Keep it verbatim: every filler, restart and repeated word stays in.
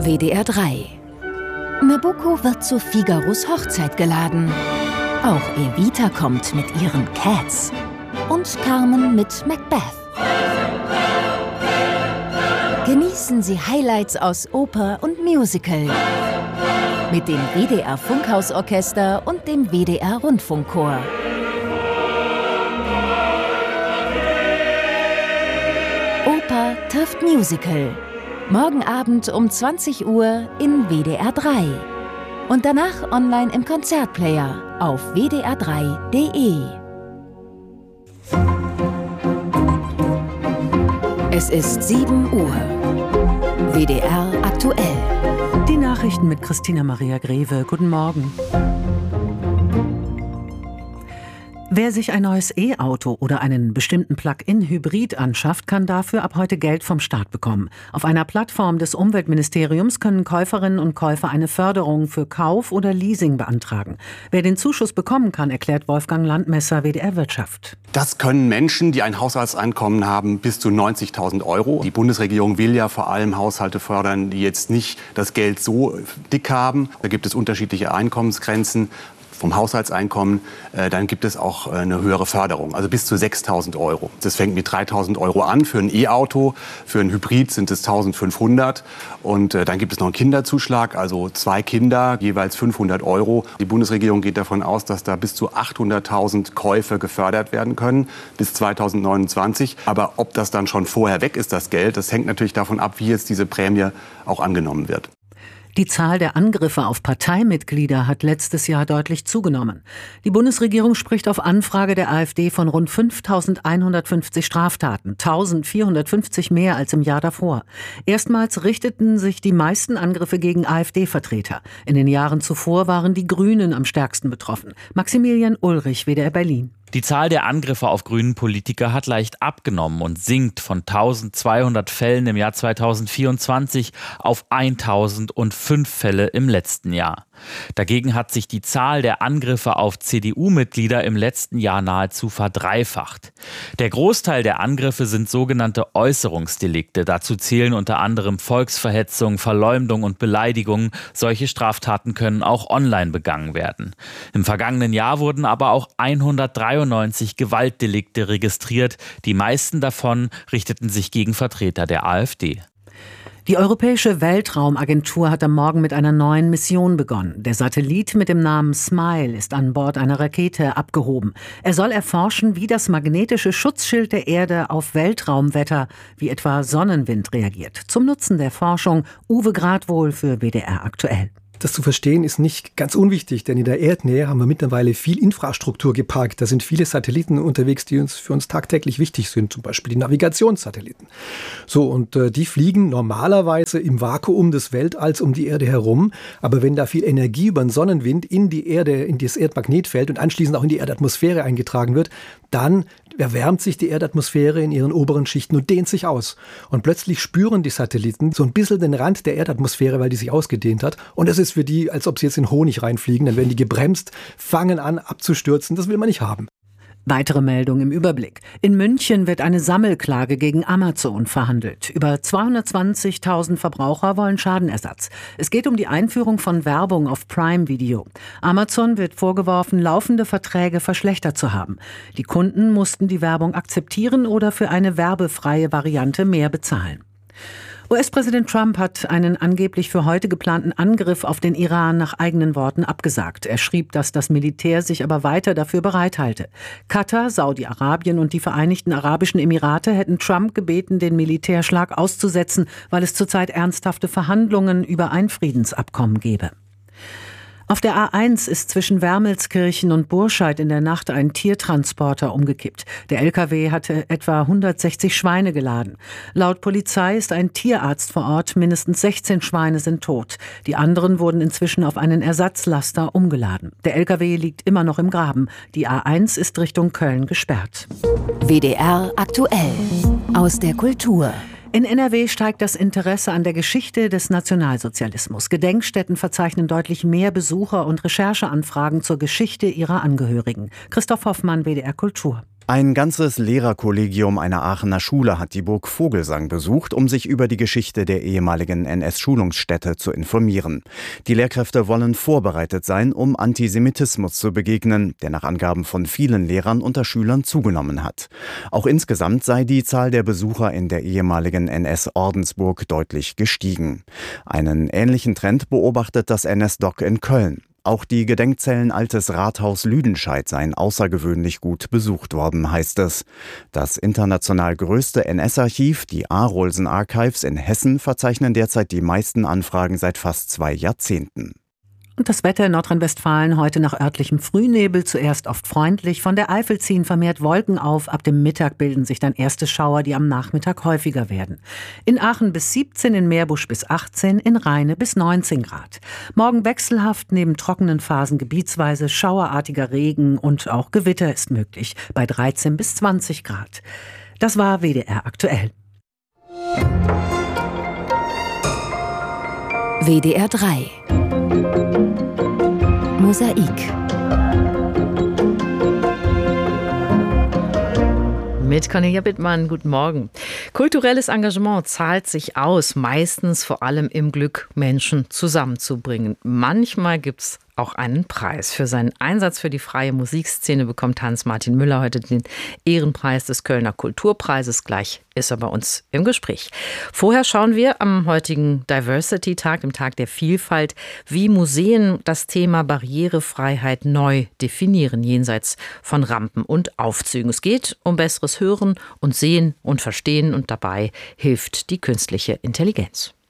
W D R drei. Nabucco wird zu Figaros Hochzeit geladen. Auch Evita kommt mit ihren Cats. Und Carmen mit Macbeth. Genießen Sie Highlights aus Oper und Musical. Mit dem W D R Funkhausorchester und dem W D R Rundfunkchor. Oper trifft Musical. Morgen Abend um zwanzig Uhr in W D R drei. Und danach online im Konzertplayer auf w d r drei punkt d e. Es ist sieben Uhr. W D R aktuell. Die Nachrichten mit Christina Maria Greve. Guten Morgen. Wer sich ein neues E-Auto oder einen bestimmten Plug-in-Hybrid anschafft, kann dafür ab heute Geld vom Staat bekommen. Auf einer Plattform des Umweltministeriums können Käuferinnen und Käufer eine Förderung für Kauf oder Leasing beantragen. Wer den Zuschuss bekommen kann, erklärt Wolfgang Landmesser, W D R Wirtschaft. Das können Menschen, die ein Haushaltseinkommen haben, bis zu neunzigtausend Euro. Die Bundesregierung will ja vor allem Haushalte fördern, die jetzt nicht das Geld so dick haben. Da gibt es unterschiedliche Einkommensgrenzen vom Haushaltseinkommen, äh, dann gibt es auch äh, eine höhere Förderung, also bis zu sechstausend Euro. Das fängt mit dreitausend Euro an für ein E-Auto, für ein Hybrid sind es eintausendfünfhundert und äh, dann gibt es noch einen Kinderzuschlag, also zwei Kinder, jeweils fünfhundert Euro. Die Bundesregierung geht davon aus, dass da bis zu achthunderttausend Käufe gefördert werden können bis zweitausendneunundzwanzig. Aber ob das dann schon vorher weg ist, das Geld, das hängt natürlich davon ab, wie jetzt diese Prämie auch angenommen wird. Die Zahl der Angriffe auf Parteimitglieder hat letztes Jahr deutlich zugenommen. Die Bundesregierung spricht auf Anfrage der AfD von rund fünftausendeinhundertfünfzig Straftaten, eintausendvierhundertfünfzig mehr als im Jahr davor. Erstmals richteten sich die meisten Angriffe gegen AfD-Vertreter. In den Jahren zuvor waren die Grünen am stärksten betroffen. Maximilian Ulrich, W D R Berlin. Die Zahl der Angriffe auf grünen Politiker hat leicht abgenommen und sinkt von eintausendzweihundert Fällen im Jahr zweitausendvierundzwanzig auf eintausendfünf Fälle im letzten Jahr. Dagegen hat sich die Zahl der Angriffe auf C D U-Mitglieder im letzten Jahr nahezu verdreifacht. Der Großteil der Angriffe sind sogenannte Äußerungsdelikte. Dazu zählen unter anderem Volksverhetzung, Verleumdung und Beleidigung. Solche Straftaten können auch online begangen werden. Im vergangenen Jahr wurden aber auch hundertdreiundneunzig Gewaltdelikte registriert. Die meisten davon richteten sich gegen Vertreter der AfD. Die Europäische Weltraumagentur hat am Morgen mit einer neuen Mission begonnen. Der Satellit mit dem Namen SMILE ist an Bord einer Rakete abgehoben. Er soll erforschen, wie das magnetische Schutzschild der Erde auf Weltraumwetter, wie etwa Sonnenwind, reagiert. Zum Nutzen der Forschung Uwe Gradwohl für W D R aktuell. Das zu verstehen ist nicht ganz unwichtig, denn in der Erdnähe haben wir mittlerweile viel Infrastruktur geparkt. Da sind viele Satelliten unterwegs, die uns für uns tagtäglich wichtig sind, zum Beispiel die Navigationssatelliten. So, und äh, die fliegen normalerweise im Vakuum des Weltalls um die Erde herum. Aber wenn da viel Energie über den Sonnenwind in die Erde, in das Erdmagnetfeld und anschließend auch in die Erdatmosphäre eingetragen wird, dann erwärmt sich die Erdatmosphäre in ihren oberen Schichten und dehnt sich aus. Und plötzlich spüren die Satelliten so ein bisschen den Rand der Erdatmosphäre, weil die sich ausgedehnt hat. Und es ist für die, als ob sie jetzt in Honig reinfliegen. Dann werden die gebremst, fangen an abzustürzen. Das will man nicht haben. Weitere Meldung im Überblick. In München wird eine Sammelklage gegen Amazon verhandelt. Über zweihundertzwanzigtausend Verbraucher wollen Schadenersatz. Es geht um die Einführung von Werbung auf Prime Video. Amazon wird vorgeworfen, laufende Verträge verschlechtert zu haben. Die Kunden mussten die Werbung akzeptieren oder für eine werbefreie Variante mehr bezahlen. U S-Präsident Trump hat einen angeblich für heute geplanten Angriff auf den Iran nach eigenen Worten abgesagt. Er schrieb, dass das Militär sich aber weiter dafür bereithalte. Katar, Saudi-Arabien und die Vereinigten Arabischen Emirate hätten Trump gebeten, den Militärschlag auszusetzen, weil es zurzeit ernsthafte Verhandlungen über ein Friedensabkommen gebe. Auf der A eins ist zwischen Wermelskirchen und Burscheid in der Nacht ein Tiertransporter umgekippt. Der L K W hatte etwa hundertsechzig Schweine geladen. Laut Polizei ist ein Tierarzt vor Ort, mindestens sechzehn Schweine sind tot. Die anderen wurden inzwischen auf einen Ersatzlaster umgeladen. Der L K W liegt immer noch im Graben. Die A eins ist Richtung Köln gesperrt. W D R aktuell aus der Kultur. In N R W steigt das Interesse an der Geschichte des Nationalsozialismus. Gedenkstätten verzeichnen deutlich mehr Besucher und Rechercheanfragen zur Geschichte ihrer Angehörigen. Christoph Hoffmann, W D R Kultur. Ein ganzes Lehrerkollegium einer Aachener Schule hat die Burg Vogelsang besucht, um sich über die Geschichte der ehemaligen N S-Schulungsstätte zu informieren. Die Lehrkräfte wollen vorbereitet sein, um Antisemitismus zu begegnen, der nach Angaben von vielen Lehrern unter Schülern zugenommen hat. Auch insgesamt sei die Zahl der Besucher in der ehemaligen N S-Ordensburg deutlich gestiegen. Einen ähnlichen Trend beobachtet das N S-Doc in Köln. Auch die Gedenkzellen Altes Rathaus Lüdenscheid seien außergewöhnlich gut besucht worden, heißt es. Das international größte N S-Archiv, die Arolsen Archives in Hessen, verzeichnen derzeit die meisten Anfragen seit fast zwei Jahrzehnten. Und das Wetter in Nordrhein-Westfalen heute nach örtlichem Frühnebel, zuerst oft freundlich, von der Eifel ziehen vermehrt Wolken auf, ab dem Mittag bilden sich dann erste Schauer, die am Nachmittag häufiger werden. In Aachen bis siebzehn, in Meerbusch bis achtzehn, in Rheine bis neunzehn Grad. Morgen wechselhaft, neben trockenen Phasen gebietsweise schauerartiger Regen und auch Gewitter ist möglich, bei dreizehn bis zwanzig Grad. Das war W D R aktuell. W D R drei Mosaik. Mit Cornelia Bittmann, guten Morgen. Kulturelles Engagement zahlt sich aus, meistens vor allem im Glück, Menschen zusammenzubringen. Manchmal gibt's auch einen Preis. Für seinen Einsatz für die freie Musikszene bekommt Hans-Martin Müller heute den Ehrenpreis des Kölner Kulturpreises. Gleich ist er bei uns im Gespräch. Vorher schauen wir am heutigen Diversity-Tag, dem Tag der Vielfalt, wie Museen das Thema Barrierefreiheit neu definieren, jenseits von Rampen und Aufzügen. Es geht um besseres Hören und Sehen und Verstehen und dabei hilft die künstliche Intelligenz.